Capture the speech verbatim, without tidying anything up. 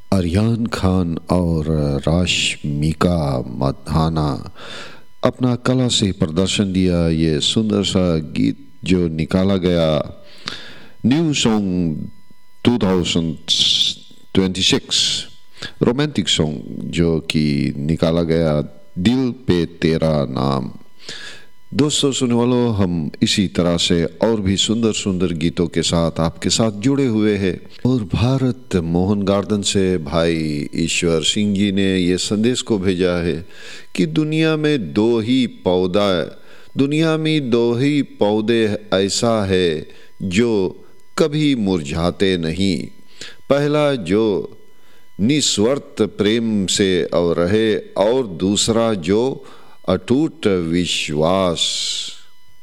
अरियान खान और राशमिका मंदाना अपना कला से प्रदर्शन दिया। ये सुंदर सा गीत जो निकाला गया new song twenty twenty six, romantic song जो कि निकाला गया दिल पे तेरा नाम। दोस्तों सुनने वालों, हम इसी तरह से और भी सुंदर सुंदर गीतों के साथ आपके साथ जुड़े हुए हैं। और भारत मोहन गार्डन से भाई ईश्वर सिंह जी ने ये संदेश को भेजा है कि दुनिया में दो ही पौधा दुनिया में दो ही पौधे ऐसा है जो कभी मुरझाते नहीं। पहला जो निस्वार्थ प्रेम से और रहे, और दूसरा जो अटूट विश्वास।